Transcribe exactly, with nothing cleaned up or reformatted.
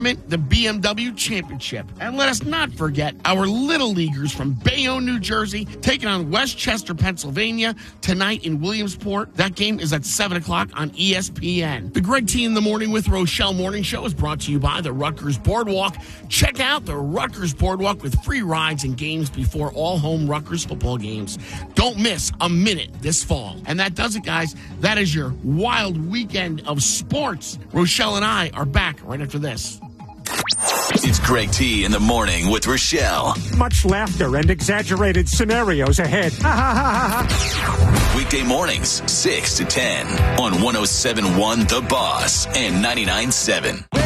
the B M W Championship. And let us not forget our Little Leaguers from Bayonne, New Jersey, taking on Westchester, Pennsylvania, tonight in Williamsport. That game is at seven o'clock on E S P N. The Greg T in the Morning with Rochelle Morning Show is brought to you by the Rutgers Boardwalk. Check out the Rutgers Boardwalk with free rides and games before all home Rutgers football games. Don't miss a minute this fall. And that does it, guys. That is your wild weekend of sports. Rochelle and I are back right after this. It's Greg T in the Morning with Rochelle. Much laughter and exaggerated scenarios ahead. Weekday mornings, six to ten on one oh seven point one The Boss and ninety-nine point seven.